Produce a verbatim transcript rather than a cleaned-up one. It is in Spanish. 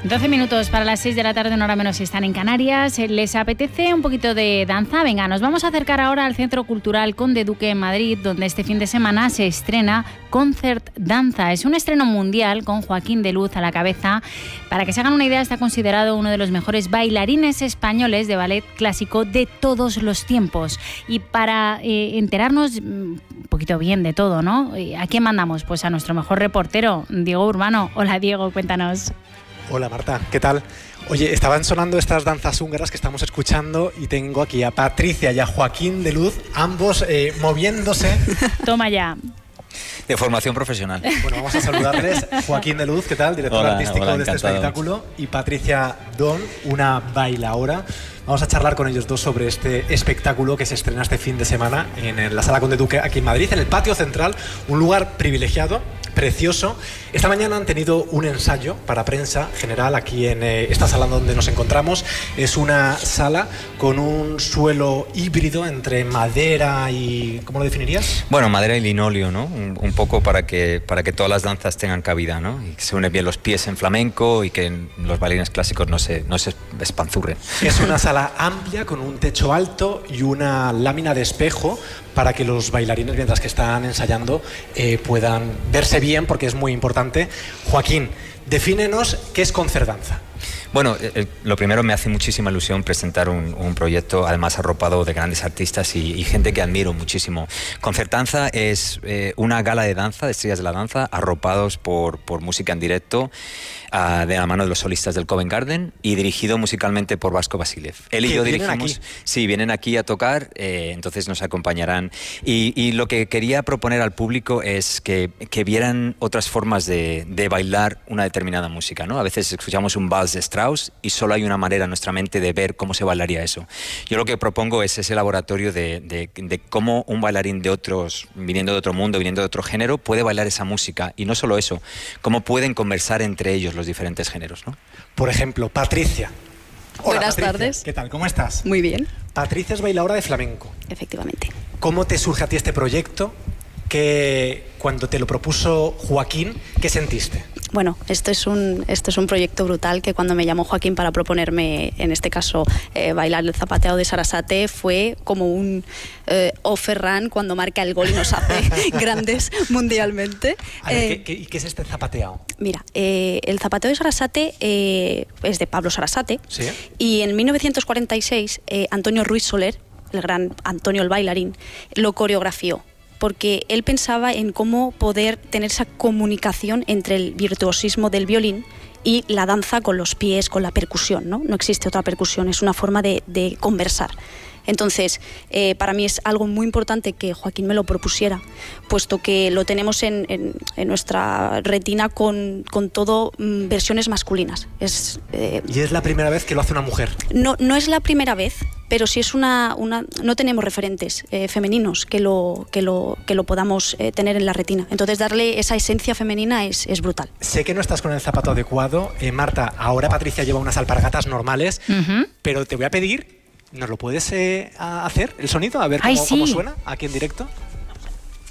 doce minutos para las seis de la tarde, una hora menos si están en Canarias. ¿Les apetece un poquito de danza? Venga, nos vamos a acercar ahora al Centro Cultural Conde Duque en Madrid, donde este fin de semana se estrena Concert Danza. Es un estreno mundial con Joaquín de Luz a la cabeza. Para que se hagan una idea, está considerado uno de los mejores bailarines españoles de ballet clásico de todos los tiempos. Y para eh, enterarnos un poquito bien de todo, ¿no? ¿A quién mandamos? Pues a nuestro mejor reportero, Diego Urbano. Hola, Diego, cuéntanos. Hola, Marta, ¿qué tal? Oye, estaban sonando estas danzas húngaras que estamos escuchando y tengo aquí a Patricia y a Joaquín de Luz, ambos eh, moviéndose. Toma ya. De formación profesional. Bueno, vamos a saludarles. Joaquín de Luz, ¿qué tal? Director hola, artístico hola, de este encantado. espectáculo. Y Patricia Don, una bailaora. Vamos a charlar con ellos dos sobre este espectáculo que se estrena este fin de semana en la Sala Conde Duque, aquí en Madrid, en el patio central, un lugar privilegiado, precioso. Esta mañana han tenido un ensayo para prensa general aquí en eh, esta sala donde nos encontramos. Es una sala con un suelo híbrido entre madera y... ¿cómo lo definirías? Bueno, madera y linóleo, ¿no? Un, un poco para que, para que todas las danzas tengan cabida, ¿no? Y que se unen bien los pies en flamenco y que los bailarines clásicos no se, no se espanzurren. Es una sala amplia con un techo alto y una lámina de espejo para que los bailarines, mientras que están ensayando, eh, puedan verse bien, porque es muy importante. Joaquín, defínenos qué es Concert Danza. Bueno, eh, lo primero, me hace muchísima ilusión presentar un, un proyecto además arropado de grandes artistas y, y gente que admiro muchísimo. Concert Danza es eh, una gala de danza, de estrellas de la danza, arropados por, por música en directo, uh, de la mano de los solistas del Covent Garden y dirigido musicalmente por Vasco Vasilev. Él y yo dirigimos... Aquí? Sí, vienen aquí a tocar, eh, entonces nos acompañarán. Y, y lo que quería proponer al público es que, que vieran otras formas de, de bailar una determinada música, ¿no? A veces escuchamos un vals de Strauss y solo hay una manera en nuestra mente de ver cómo se bailaría eso. Yo lo que propongo es ese laboratorio de, de, de cómo un bailarín de otros, viniendo de otro mundo, viniendo de otro género, puede bailar esa música. Y no solo eso, cómo pueden conversar entre ellos los diferentes géneros, ¿no? Por ejemplo, Patricia. Hola, Buenas Patricia. tardes. ¿Qué tal? ¿Cómo estás? Muy bien. Patricia es bailaora de flamenco. Efectivamente. ¿Cómo te surge a ti este proyecto? Que cuando te lo propuso Joaquín, ¿qué sentiste? Bueno, esto es un esto es un proyecto brutal que cuando me llamó Joaquín para proponerme, en este caso, eh, bailar el zapateado de Sarasate, fue como un eh, O Ferran cuando marca el gol y nos hace grandes mundialmente. A ver, eh, ¿qué, qué, ¿qué es este zapateado? Mira, eh, el zapateo de Sarasate eh, es de Pablo Sarasate. ¿Sí? Y en mil novecientos cuarenta y seis eh, Antonio Ruiz Soler, el gran Antonio el bailarín, lo coreografió, porque él pensaba en cómo poder tener esa comunicación entre el virtuosismo del violín y la danza con los pies, con la percusión, ¿no? No existe otra percusión, es una forma de, de conversar. Entonces, eh, para mí es algo muy importante que Joaquín me lo propusiera, puesto que lo tenemos en, en, en nuestra retina con, con todo mm, versiones masculinas. Es, eh, ¿Y es la primera vez que lo hace una mujer? No, no es la primera vez, pero sí es una... una no tenemos referentes eh, femeninos que lo, que lo, que lo podamos eh, tener en la retina. Entonces, darle esa esencia femenina es, es brutal. Sé que no estás con el zapato adecuado. Eh, Marta, ahora Patricia lleva unas alpargatas normales, uh-huh. pero te voy a pedir... ¿Nos lo puedes eh, hacer, el sonido? A ver cómo, Ay, sí. cómo suena aquí en directo.